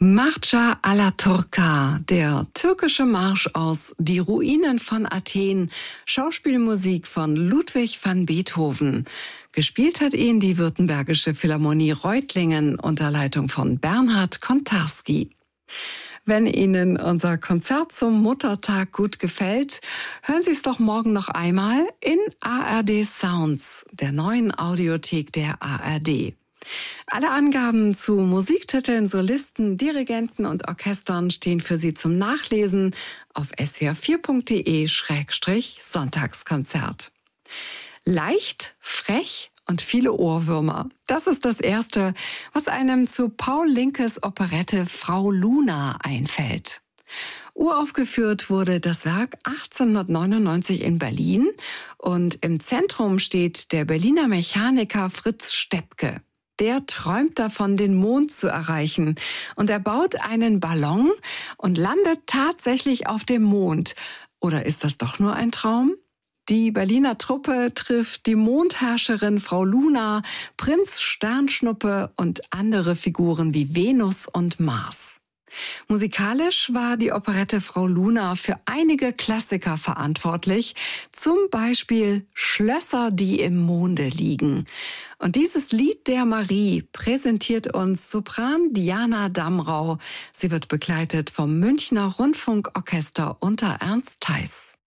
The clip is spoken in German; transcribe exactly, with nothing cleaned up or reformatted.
Marcia alla Turca, der türkische Marsch aus Die Ruinen von Athen, Schauspielmusik von Ludwig van Beethoven. Gespielt hat ihn die Württembergische Philharmonie Reutlingen unter Leitung von Bernhard Kontarski. Wenn Ihnen unser Konzert zum Muttertag gut gefällt, hören Sie es doch morgen noch einmal in A R D Sounds, der neuen Audiothek der A R D. Alle Angaben zu Musiktiteln, Solisten, Dirigenten und Orchestern stehen für Sie zum Nachlesen auf s w r vier punkt d e Schrägstrich Sonntagskonzert. Leicht, frech und viele Ohrwürmer. Das ist das Erste, was einem zu Paul Linkes Operette Frau Luna einfällt. Uraufgeführt wurde das Werk achtzehnhundertneunundneunzig in Berlin und im Zentrum steht der Berliner Mechaniker Fritz Steppke. Der träumt davon, den Mond zu erreichen, und er baut einen Ballon und landet tatsächlich auf dem Mond. Oder ist das doch nur ein Traum? Die Berliner Truppe trifft die Mondherrscherin Frau Luna, Prinz Sternschnuppe und andere Figuren wie Venus und Mars. Musikalisch war die Operette Frau Luna für einige Klassiker verantwortlich, zum Beispiel Schlösser, die im Monde liegen. Und dieses Lied der Marie präsentiert uns Sopran Diana Damrau. Sie wird begleitet vom Münchner Rundfunkorchester unter Ernst Theis.